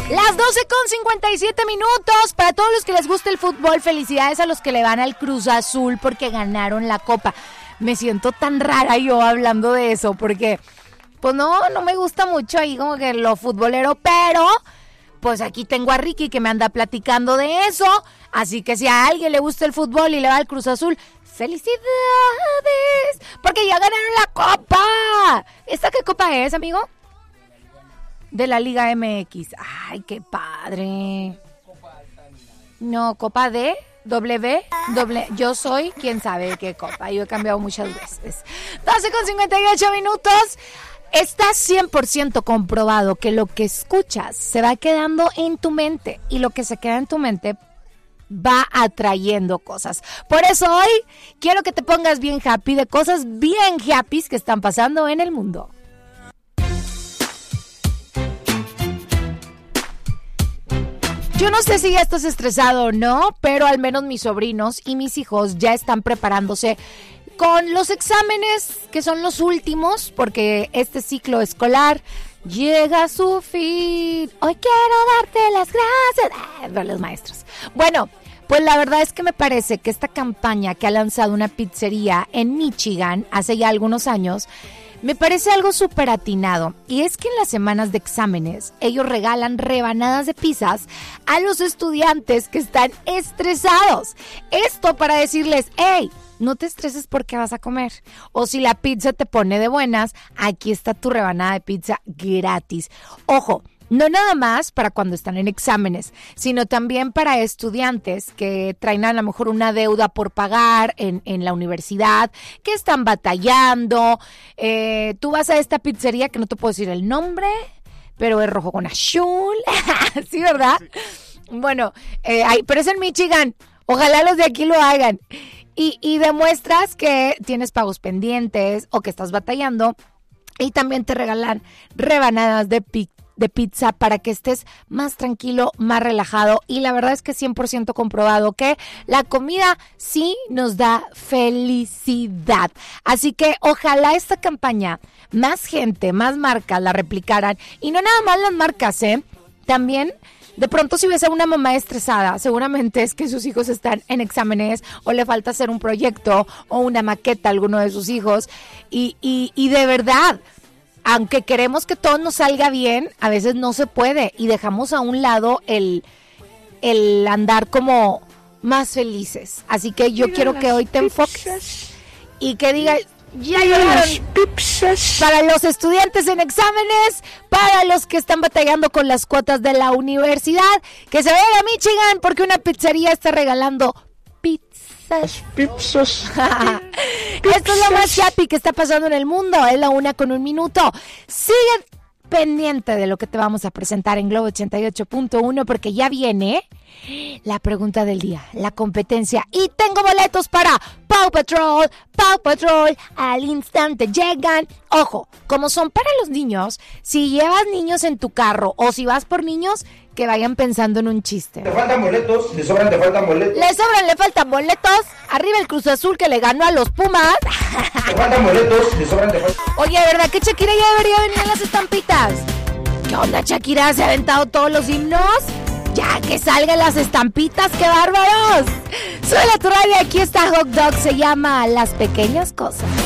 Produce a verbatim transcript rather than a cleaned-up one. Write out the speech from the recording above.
Las doce con cincuenta y siete minutos. Para todos los que les gusta el fútbol, felicidades a los que le van al Cruz Azul porque ganaron la Copa. Me siento tan rara yo hablando de eso porque, pues no, no me gusta mucho ahí como que lo futbolero, pero pues aquí tengo a Ricky que me anda platicando de eso. Así que si a alguien le gusta el fútbol y le va al Cruz Azul, ¡felicidades! Porque ya ganaron la Copa. ¿Esta qué copa es, amigo? De la Liga M X. ¡Ay, qué padre! No, Copa D, W, doble. Yo soy quién sabe qué copa. Yo he cambiado muchas veces. doce con cincuenta y ocho minutos. Está cien por ciento comprobado que lo que escuchas se va quedando en tu mente. Y lo que se queda en tu mente va atrayendo cosas. Por eso hoy quiero que te pongas bien happy de cosas bien happy que están pasando en el mundo. Yo no sé si ya estás estresado o no, pero al menos mis sobrinos y mis hijos ya están preparándose con los exámenes que son los últimos, porque este ciclo escolar llega a su fin. Hoy quiero darte las gracias a los maestros. Bueno, pues la verdad es que me parece que esta campaña que ha lanzado una pizzería en Michigan hace ya algunos años, me parece algo súper atinado. Y es que en las semanas de exámenes, ellos regalan rebanadas de pizzas a los estudiantes que están estresados. Esto para decirles, hey, no te estreses porque vas a comer. O si la pizza te pone de buenas, aquí está tu rebanada de pizza gratis. Ojo, no nada más para cuando están en exámenes, sino también para estudiantes que traen a lo mejor una deuda por pagar en, en la universidad, que están batallando. Eh, tú vas a esta pizzería que no te puedo decir el nombre, pero es rojo con azul. Sí, ¿verdad? Sí. Bueno, eh, ay, pero es en Michigan. Ojalá los de aquí lo hagan. Y, y demuestras que tienes pagos pendientes o que estás batallando. Y también te regalan rebanadas de pizza. de pizza para que estés más tranquilo, más relajado, y la verdad es que cien por ciento comprobado que la comida sí nos da felicidad. Así que ojalá esta campaña más gente, más marcas la replicaran, y no nada más las marcas, ¿eh? También de pronto si ves a una mamá estresada, seguramente es que sus hijos están en exámenes o le falta hacer un proyecto o una maqueta a alguno de sus hijos, y, y, y de verdad, aunque queremos que todo nos salga bien, a veces no se puede y dejamos a un lado el, el andar como más felices. Así que yo Mira quiero que hoy te enfoques pizzas. Y que digas, ya llegaron para los estudiantes en exámenes, para los que están batallando con las cuotas de la universidad, que se vayan a Michigan porque una pizzería está regalando pizzas. Pizzas. Esto es lo más happy que está pasando en el mundo. Es la una con un minuto. Sigue pendiente de lo que te vamos a presentar en Globo ochenta y ocho punto uno porque ya viene la pregunta del día, la competencia. Y tengo boletos para Paw Patrol. Paw Patrol al instante llegan. Ojo, como son para los niños, si llevas niños en tu carro o si vas por niños, que vayan pensando en un chiste. Te faltan boletos, le sobran, te faltan boletos. Le sobran, le faltan boletos. Arriba el Cruz Azul que le ganó a los Pumas. Te faltan boletos, le sobran, te faltan. Oye, ¿verdad que Shakira ya debería venir en las estampitas? ¿Qué onda, Shakira? ¿Se ha aventado todos los himnos? Ya que salgan las estampitas, ¡qué bárbaros! Soy la tu radio, aquí está Hot Dog, se llama Las Pequeñas Cosas.